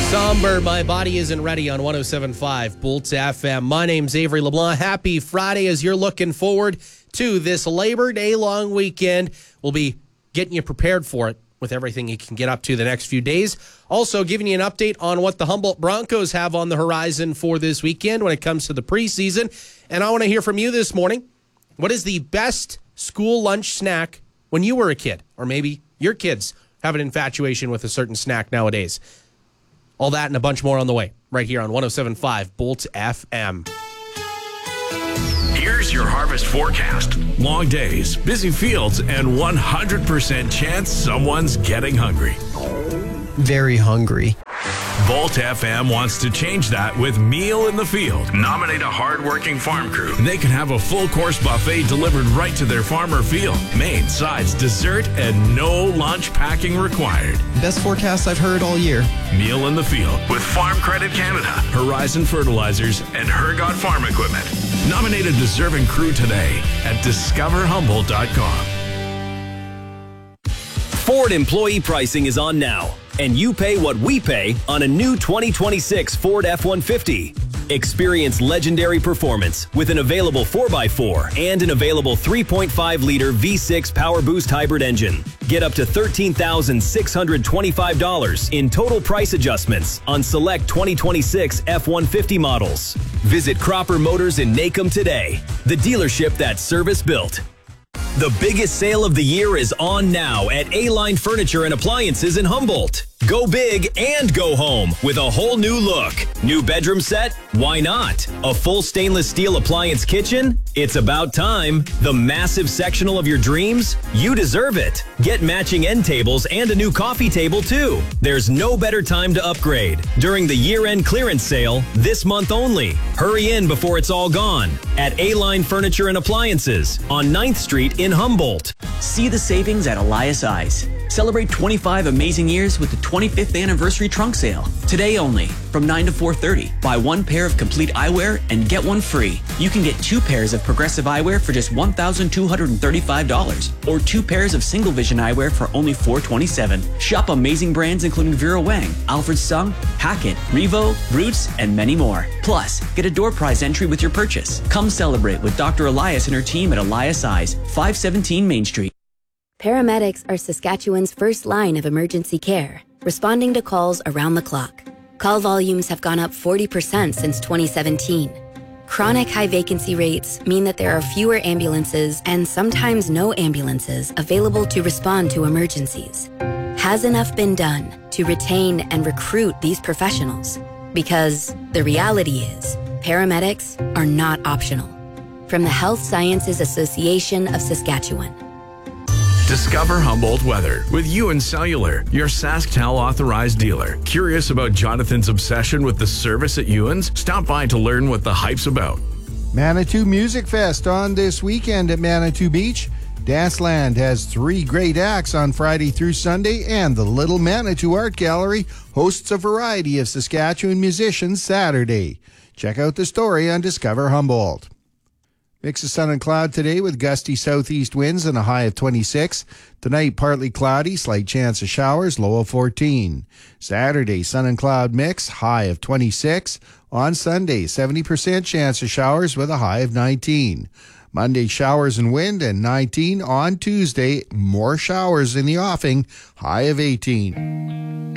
Somber, My Body Isn't Ready on 107.5 Bolts FM. My name's Avery LeBlanc. Happy Friday as you're looking forward to this Labor Day long weekend. We'll be getting you prepared for it with everything you can get up to the next few days. Also giving you an update on what the Humboldt Broncos have on the horizon for this weekend when it comes to the preseason. And I want to hear from you this morning. What is the best school lunch snack when you were a kid? Or maybe your kids have an infatuation with a certain snack nowadays. All that and a bunch more on the way, right here on 107.5 Bolts FM. Here's your harvest forecast. Long days, busy fields, and 100% chance someone's getting hungry. Very hungry. Bolt FM wants to change that with Meal in the Field. Nominate a hard-working farm crew. They can have a full-course buffet delivered right to their farm or field. Main, sides, dessert, and no lunch packing required. Best forecast I've heard all year. Meal in the Field with Farm Credit Canada, Horizon Fertilizers, and Hergot Farm Equipment. Nominate a deserving crew today at discoverhumboldt.com. Ford employee pricing is on now, and you pay what we pay on a new 2026 Ford F-150. Experience legendary performance with an available 4x4 and an available 3.5-liter V6 Power Boost hybrid engine. Get up to $13,625 in total price adjustments on select 2026 F-150 models. Visit Cropper Motors in Nacum today, the dealership that's service built. The biggest sale of the year is on now at A-Line Furniture and Appliances in Humboldt. Go big and go home with a whole new look. New bedroom set? Why not? A full stainless steel appliance kitchen? It's about time. The massive sectional of your dreams? You deserve it. Get matching end tables and a new coffee table too. There's no better time to upgrade. During the year-end clearance sale, this month only. Hurry in before it's all gone. At A-Line Furniture and Appliances on 9th Street in Humboldt. See the savings at Elias Eyes. Celebrate 25 amazing years with the 25th anniversary trunk sale. Today only, from 9 to 4:30. Buy one pair of complete eyewear and get one free. You can get two pairs of progressive eyewear for just $1,235, or two pairs of single vision eyewear for only $427. Shop amazing brands including Vera Wang, Alfred Sung, Hackett, Revo, Roots, and many more. Plus, get a door prize entry with your purchase. Come celebrate with Dr. Elias and her team at Elias Eyes, 517 Main Street. Paramedics are Saskatchewan's first line of emergency care, responding to calls around the clock. Call volumes have gone up 40% since 2017. Chronic high vacancy rates mean that there are fewer ambulances and sometimes no ambulances available to respond to emergencies. Has enough been done to retain and recruit these professionals? Because the reality is, paramedics are not optional. From the Health Sciences Association of Saskatchewan. Discover Humboldt weather with Ewan Cellular, your SaskTel authorized dealer. Curious about Jonathan's obsession with the service at Ewan's? Stop by to learn what the hype's about. Manitou Music Fest on this weekend at Manitou Beach. Danceland has 3 great acts on Friday through Sunday, and the Little Manitou Art Gallery hosts a variety of Saskatchewan musicians Saturday. Check out the story on Discover Humboldt. Mix of sun and cloud today with gusty southeast winds and a high of 26. Tonight, partly cloudy, slight chance of showers, low of 14. Saturday, sun and cloud mix, high of 26. On Sunday, 70% chance of showers with a high of 19. Monday, showers and wind and 19. On Tuesday, more showers in the offing, high of 18.